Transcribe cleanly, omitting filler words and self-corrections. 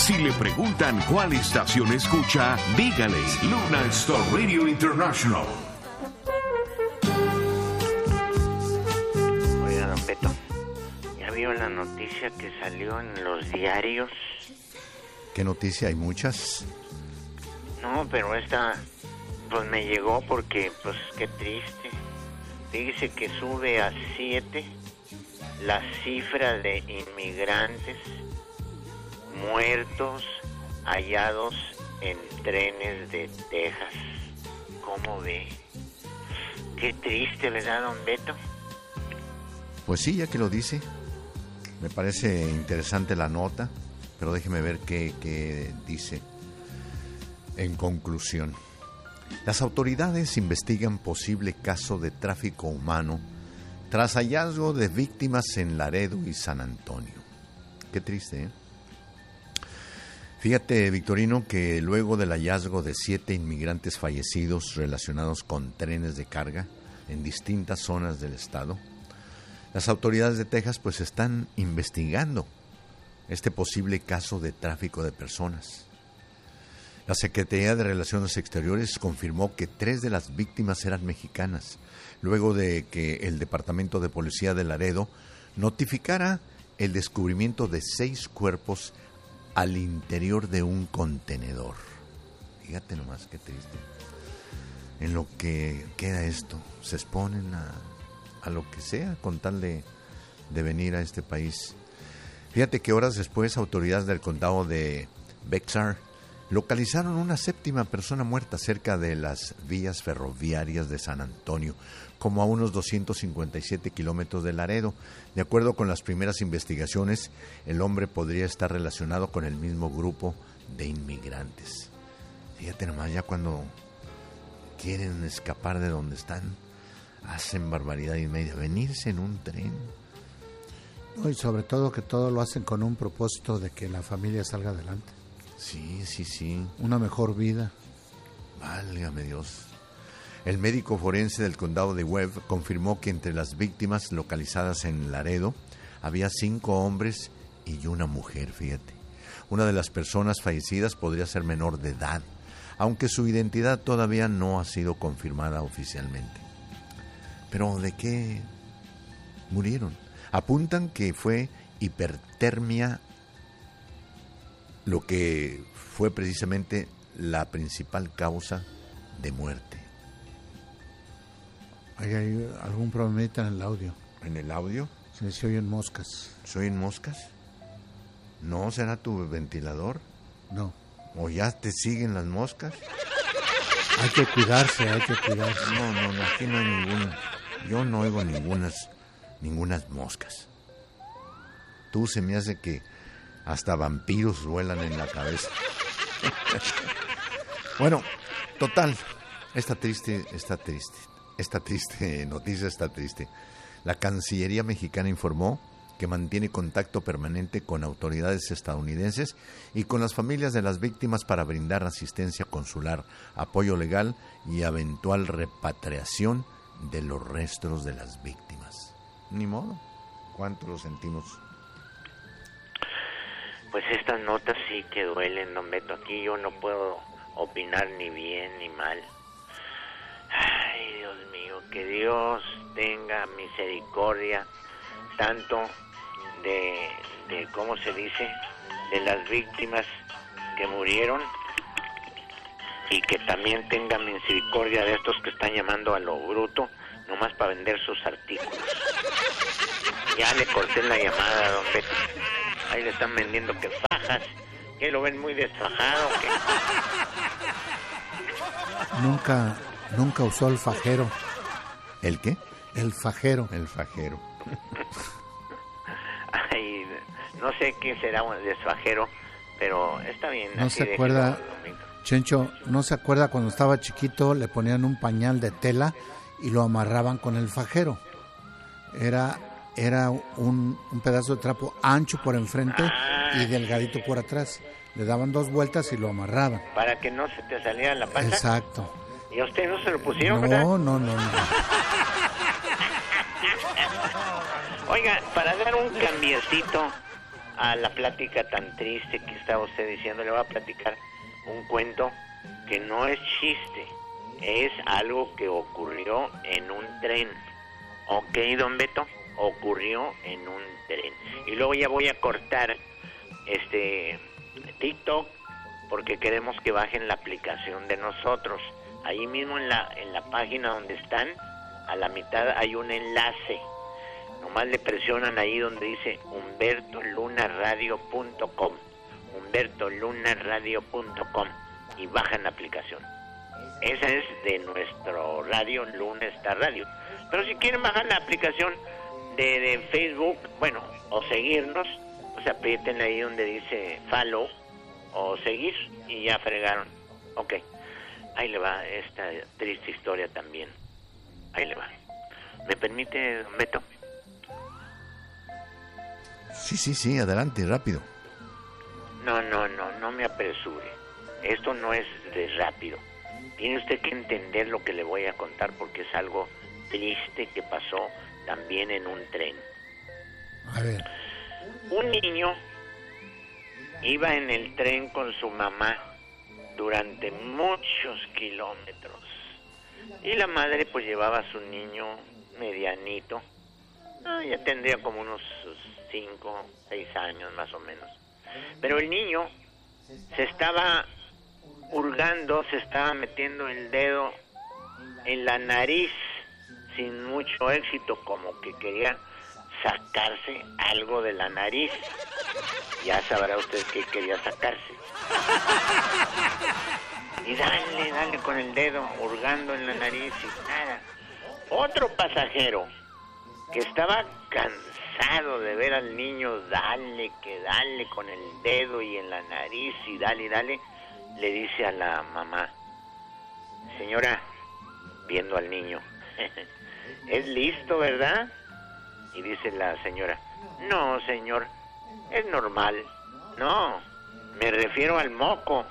Si le preguntan cuál estación escucha, dígale Luna Star Radio International. Oiga, don Beto, ¿ya vio la noticia que salió en los diarios? ¿Qué noticia? Hay muchas. No, pero esta pues me llegó porque pues qué triste. Dice que sube a 7 la cifra de inmigrantes muertos hallados en trenes de Texas. ¿Cómo ve? Qué triste, ¿verdad, don Beto? Pues sí, ya que lo dice. Me parece interesante la nota, pero déjeme ver qué dice. En conclusión, las autoridades investigan posible caso de tráfico humano tras hallazgo de víctimas en Laredo y San Antonio. Qué triste, ¿eh? Fíjate, Victorino, que luego del hallazgo de 7 inmigrantes fallecidos relacionados con trenes de carga en distintas zonas del estado, las autoridades de Texas pues están investigando este posible caso de tráfico de personas. La Secretaría de Relaciones Exteriores confirmó que 3 de las víctimas eran mexicanas, luego de que el Departamento de Policía de Laredo notificara el descubrimiento de 6 cuerpos al interior de un contenedor. Fíjate nomás qué triste. En lo que queda esto, se exponen a lo que sea con tal de venir a este país. Fíjate que horas después, autoridades del condado de Bexar localizaron una 7ª persona muerta cerca de las vías ferroviarias de San Antonio, como a unos 257 kilómetros de Laredo. De acuerdo con las primeras investigaciones, el hombre podría estar relacionado con el mismo grupo de inmigrantes. Fíjate nomás, ya cuando quieren escapar de donde están, hacen barbaridad y media, venirse en un tren. No, y sobre todo que todo lo hacen con un propósito de que la familia salga adelante. Sí. Una mejor vida. Válgame Dios. El médico forense del condado de Webb confirmó que entre las víctimas localizadas en Laredo había 5 hombres y una mujer, fíjate. Una de las personas fallecidas podría ser menor de edad, aunque su identidad todavía no ha sido confirmada oficialmente. ¿Pero de qué murieron? Apuntan que fue hipertermia, lo que fue precisamente la principal causa de muerte. ¿Hay algún problemita en el audio? ¿En el audio? Sí, se oyen moscas. ¿Se oyen moscas? ¿No será tu ventilador? No. ¿O ya te siguen las moscas? Hay que cuidarse. No, aquí no hay ninguna. Yo no oigo ningunas moscas. Tú se me hace que hasta vampiros vuelan en la cabeza. Bueno, total, esta triste noticia está triste. La Cancillería mexicana informó que mantiene contacto permanente con autoridades estadounidenses y con las familias de las víctimas para brindar asistencia consular, apoyo legal y eventual repatriación de los restos de las víctimas. Ni modo, ¿cuánto lo sentimos? Pues estas notas sí que duelen, don Beto. Aquí yo no puedo opinar ni bien ni mal. Ay, Dios mío, que Dios tenga misericordia tanto de ¿cómo se dice?, de las víctimas que murieron, y que también tenga misericordia de estos que están llamando a lo bruto nomás para vender sus artículos. Ya le corté la llamada, don Beto. Ahí le están vendiendo que fajas, que lo ven muy desfajado. Nunca usó el fajero. ¿El qué? El fajero. El fajero. Ay, no sé qué será un desfajero, pero está bien. ¿No se acuerda, Chencho, no se acuerda cuando estaba chiquito le ponían un pañal de tela y lo amarraban con el fajero? Era un pedazo de trapo ancho por enfrente y delgadito por atrás. Le daban 2 vueltas y lo amarraban. Para que no se te saliera la panza. Exacto. ¿Y a usted no se lo pusieron, no, verdad? No. Oiga, para dar un cambiecito a la plática tan triste que estaba usted diciendo, le voy a platicar un cuento que no es chiste, es algo que ocurrió en un tren. ¿Ok, don Beto? Ocurrió en un tren. Y luego ya voy a cortar TikTok, porque queremos que bajen la aplicación de nosotros. Ahí mismo en la página donde están, a la mitad hay un enlace. Nomás le presionan ahí donde dice humbertolunaradio.com, humbertolunaradio.com, y bajan la aplicación. Esa es de nuestro radio, Luna Star Radio. Pero si quieren bajar la aplicación de Facebook, bueno, o seguirnos, pues aprieten ahí donde dice follow o seguir y ya fregaron. Ok, ahí le va esta triste historia también. Ahí le va. ¿Me permite, don Beto? Sí, adelante, rápido. No me apresure. Esto no es de rápido. Tiene usted que entender lo que le voy a contar, porque es algo triste que pasó también en un tren. A ver. Un niño iba en el tren con su mamá durante muchos kilómetros. Y la madre pues llevaba a su niño medianito. Ya tendría como unos 5, 6 años más o menos. Pero el niño se estaba hurgando, se estaba metiendo el dedo en la nariz sin mucho éxito, como que quería sacarse algo de la nariz. Ya sabrá usted qué quería sacarse. Y dale con el dedo, hurgando en la nariz y nada. Otro pasajero que estaba cansado de ver al niño dale con el dedo y en la nariz y dale, le dice a la mamá: señora, viendo al niño, ¿es listo, verdad? Y dice la señora: no, señor, es normal. No, me refiero al moco.